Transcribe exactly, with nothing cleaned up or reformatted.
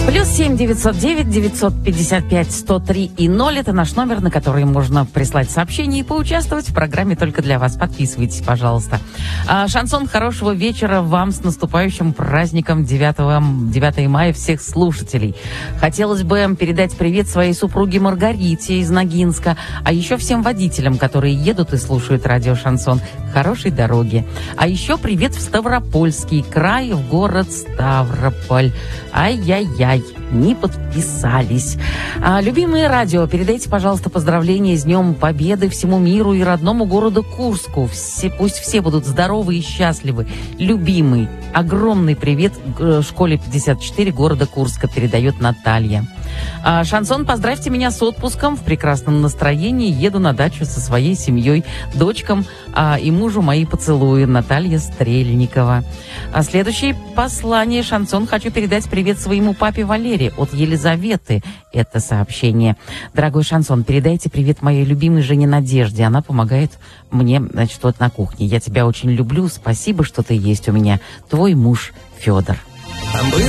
Плюс семь девятьсот девять девятьсот пятьдесят пять сто три и ноль. Это наш номер, на который можно прислать сообщение и поучаствовать в программе только для вас. Подписывайтесь, пожалуйста. А, шансон, хорошего вечера вам с наступающим праздником девятого мая всех слушателей. Хотелось бы передать привет своей супруге Маргарите из Ногинска, а еще всем водителям, которые едут и слушают радио «Шансон». Хорошей дороги. А еще привет в Ставропольский край, в город Ставрополь. Ай-яй-яй, не подписались. А, любимые радио, передайте, пожалуйста, поздравления с Днем Победы всему миру и родному городу Курску. Все, пусть все будут здоровы и счастливы. Любимый, огромный привет школе пятьдесят четыре города Курска передает Наталья. А, шансон, поздравьте меня с отпуском. В прекрасном настроении еду на дачу со своей семьей, дочкам а, и мужу мои поцелуи. Наталья Стрельникова. А следующее послание. Шансон, хочу передать привет своему папе Валере от Елизаветы. Это сообщение. Дорогой Шансон, передайте привет моей любимой жене Надежде. Она помогает мне, значит, вот на кухне. Я тебя очень люблю. Спасибо, что ты есть у меня. Твой муж Федор.